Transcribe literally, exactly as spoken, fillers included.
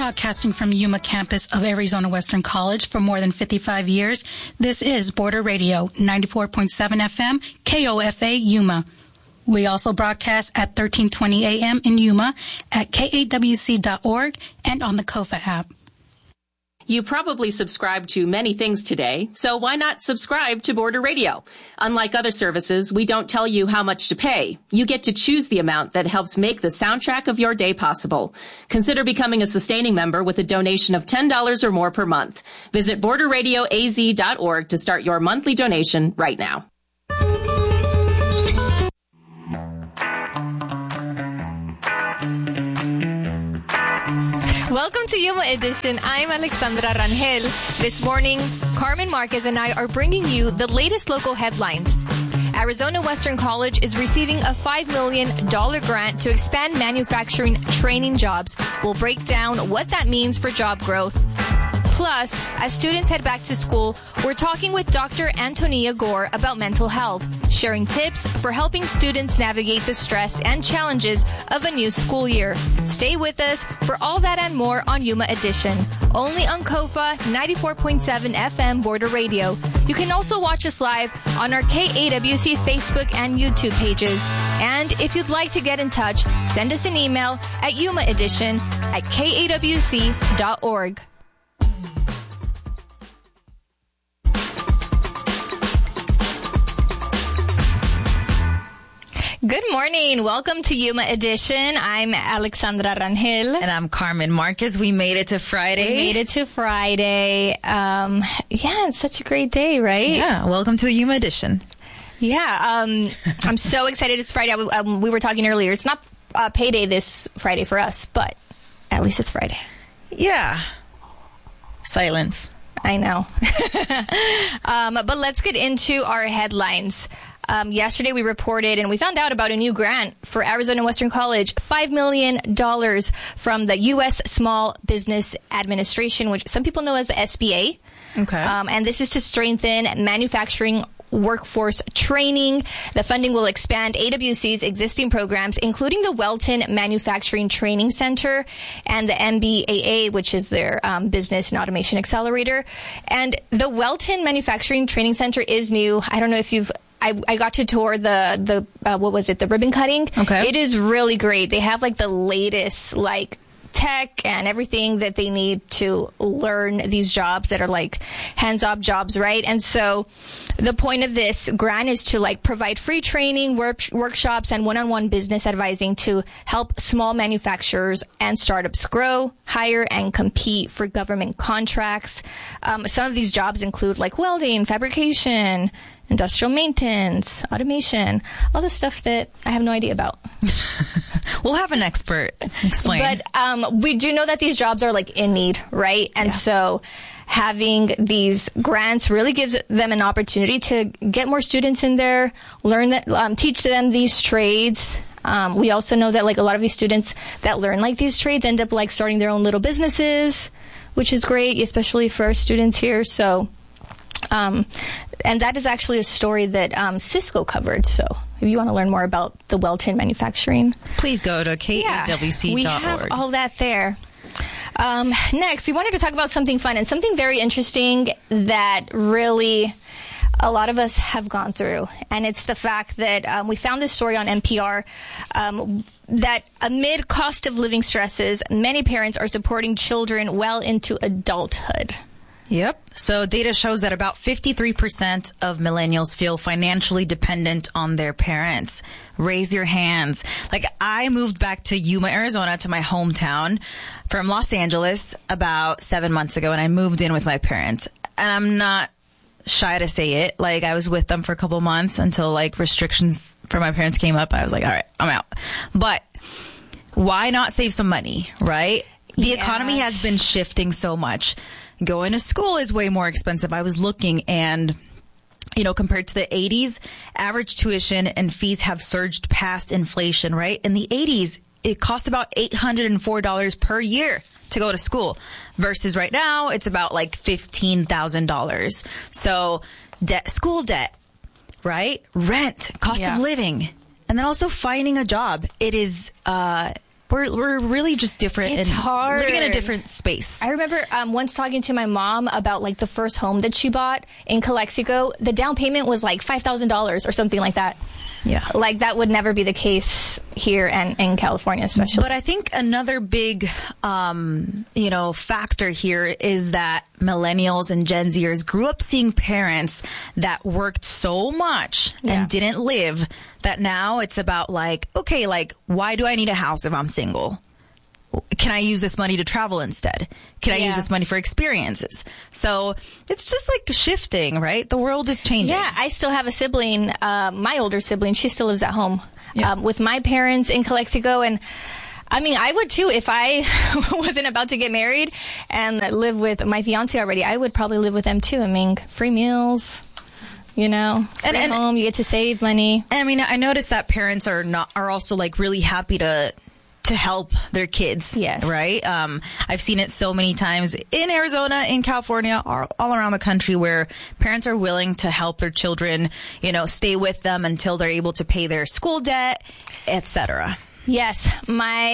Broadcasting from Yuma campus of Arizona Western College for more than fifty-five years, this is Border Radio, ninety-four point seven F M, K O F A Yuma. We also broadcast at thirteen twenty A M in Yuma, at K A W C dot org, and on the Kofa app. You probably subscribe to many things today, so why not subscribe to Border Radio? Unlike other services, we don't tell you how much to pay. You get to choose the amount that helps make the soundtrack of your day possible. Consider becoming a sustaining member with a donation of ten dollars or more per month. Visit border radio A Z dot org to start your monthly donation right now. Welcome to Yuma Edition. I'm Alexandra Rangel. This morning, Carmen Marquez and I are bringing you the latest local headlines. Arizona Western College is receiving a five million dollars grant to expand manufacturing training jobs. We'll break down what that means for job growth. Plus, as students head back to school, we're talking with Doctor Antonia Gore about mental health, sharing tips for helping students navigate the stress and challenges of a new school year. Stay with us for all that and more on Yuma Edition, only on Kofa ninety-four point seven F M Border Radio. You can also watch us live on our K A W C Facebook and YouTube pages. And if you'd like to get in touch, send us an email at Yuma Edition at K A W C dot org. Good morning. Welcome to Yuma Edition. I'm Alexandra Rangel. And I'm Carmen Marquez. We made it to Friday. We made it to Friday. Um, yeah, it's such a great day, right? Yeah. Welcome to the Yuma Edition. Yeah. Um, I'm so excited it's Friday. Um, we were talking earlier. It's not uh, payday this Friday for us, but at least it's Friday. Yeah. Silence. I know. um, but let's get into our headlines. Um, yesterday we reported and we found out about a new grant for Arizona Western College, five million dollars from the U S Small Business Administration, which some people know as the S B A. Okay. Um, and this is to strengthen manufacturing workforce training. The funding will expand A W C's existing programs, including the Welton Manufacturing Training Center and the M B A A, which is their um, Business and Automation Accelerator. And the Welton Manufacturing Training Center is new. I don't know if you've I, I got to tour the, the uh, what was it, the ribbon cutting. Okay. It is really great. They have like the latest like tech and everything that they need to learn these jobs that are like hands-on jobs, right? And so the point of this grant is to like provide free training, work, workshops, and one-on-one business advising to help small manufacturers and startups grow, hire, and compete for government contracts. Um, some of these jobs include like welding, fabrication, industrial maintenance, automation, all the stuff that I have no idea about. We'll have an expert explain. But um, we do know that these jobs are like in need, right? And yeah. So having these grants really gives them an opportunity to get more students in there, learn that, um, teach them these trades. Um, we also know that like a lot of these students that learn like these trades end up like starting their own little businesses, which is great, especially for our students here. So, um, and that is actually a story that um, Cisco covered. So if you want to learn more about the Welton Manufacturing, please go to K A W C dot org. Yeah, we have all that there. Um, next, we wanted to talk about something fun and something very interesting that really a lot of us have gone through. And it's the fact that um, we found this story on N P R um, that amid cost of living stresses, many parents are supporting children well into adulthood. Yep. So data shows that about fifty-three percent of millennials feel financially dependent on their parents. Raise your hands. Like, I moved back to Yuma, Arizona, to my hometown from Los Angeles about seven months ago, and I moved in with my parents. And I'm not shy to say it. Like, I was with them for a couple months until, like, restrictions for my parents came up. I was like, all right, I'm out. But why not save some money, right? The Yes. economy has been shifting so much. Going to school is way more expensive. I was looking and, you know, compared to the eighties, average tuition and fees have surged past inflation, right? In the eighties, it cost about eight hundred four dollars per year to go to school versus right now, it's about like fifteen thousand dollars. So debt, school debt, right? Rent, cost Yeah. of living, and then also finding a job. It is, uh, we're we're really just different. It's and hard. Living in a different space. I remember um, once talking to my mom about like the first home that she bought in Calexico. The down payment was like five thousand dollars or something like that. Yeah. Like that would never be the case here and in California, especially. But I think another big, um, you know, factor here is that millennials and Gen Zers grew up seeing parents that worked so much Yeah. and didn't live that now it's about like, okay, like, why do I need a house if I'm single? Can I use this money to travel instead? Can I Yeah. use this money for experiences? So it's just like shifting, right? The world is changing. Yeah, I still have a sibling, uh, my older sibling. She still lives at home Yeah. um, with my parents in Calexico. And I mean, I would too if I wasn't about to get married and live with my fiance already. I would probably live with them too. I mean, free meals, you know, free And- and- home. You get to save money. I mean, I noticed that parents are not are also like really happy to to help their kids. Yes. Right. Um, I've seen it so many times in Arizona, in California, all, all around the country, where parents are willing to help their children, you know, stay with them until they're able to pay their school debt, et cetera. Yes, my